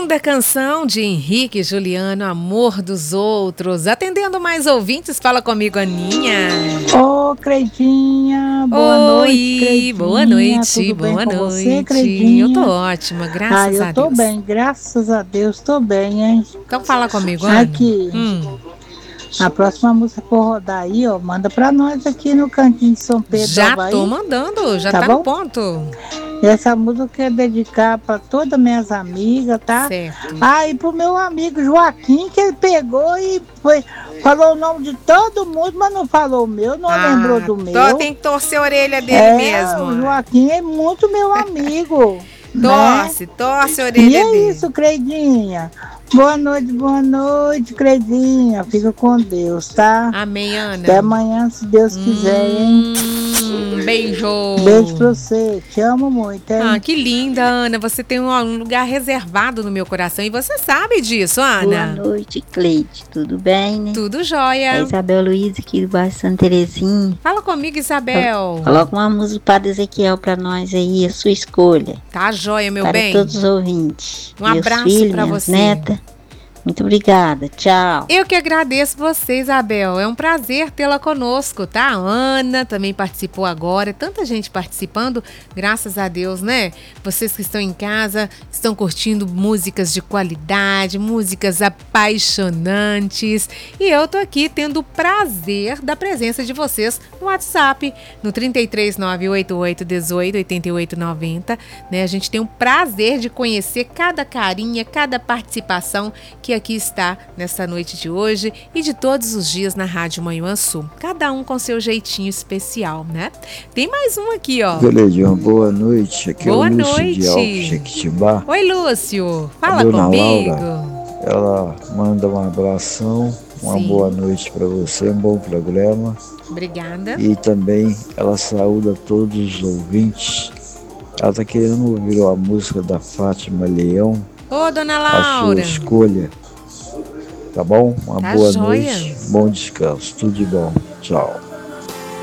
Linda canção de Henrique e Juliano, Amor dos Outros. Atendendo mais ouvintes, fala comigo, Aninha. Ô, Creidinha, boa noite, Creidinha. Boa noite, tudo bem boa com noite. você, Creidinha? Eu tô ótima, graças a eu tô Deus. bem, graças a Deus, tô bem, hein? Então fala comigo, Ana. Aqui, a próxima música for rodar aí, ó, manda pra nós aqui no Cantinho de São Pedro do Avaí. Já tô mandando, já tá no ponto. Essa música eu quero dedicar pra todas minhas amigas, tá? Certo. E pro meu amigo Joaquim, que ele pegou e falou o nome de todo mundo, mas não falou o meu, não lembrou do meu. Então tem que torcer a orelha dele mesmo. O Joaquim é muito meu amigo. Torce a orelha dele. E é isso, Creidinha. Boa noite, Creidinha. Fica com Deus, tá? Amém, Ana. Até amanhã, se Deus quiser, hein? Beijo. Beijo pra você. Te amo muito, hein? Que linda, Ana. Você tem um lugar reservado no meu coração e você sabe disso, Ana. Boa noite, Cleide. Tudo bem, né? Tudo jóia. É Isabel Luiz aqui do bairro Santa Terezinha. Fala comigo, Isabel. Coloca uma música para Ezequiel pra nós aí, a sua escolha. Tá jóia, meu bem. Para todos os ouvintes. Um abraço pra você. Neta. Muito obrigada, tchau. Eu que agradeço você, Isabel. É um prazer tê-la conosco, tá? A Ana também participou agora. Tanta gente participando, graças a Deus, né? Vocês que estão em casa, estão curtindo músicas de qualidade, músicas apaixonantes. E eu tô aqui tendo o prazer da presença de vocês no WhatsApp, no 33988188890, né? A gente tem o prazer de conhecer cada carinha, cada participação que aqui está nessa noite de hoje e de todos os dias na Rádio Manhuaçu. Cada um com seu jeitinho especial, né? Tem mais um aqui, ó. Creidinha, boa noite. Aqui boa é o Lúcio noite. de Alves, Jequitibá. Oi, Lúcio. Fala a dona comigo. Laura, ela manda um abração, uma boa noite para você, um bom programa. Obrigada. E também ela saúda todos os ouvintes. Ela está querendo ouvir a música da Fátima Leão. Ô, dona A Laura. sua escolha. Tá bom? Uma boa joia. noite, bom descanso, tudo de bom. Tchau.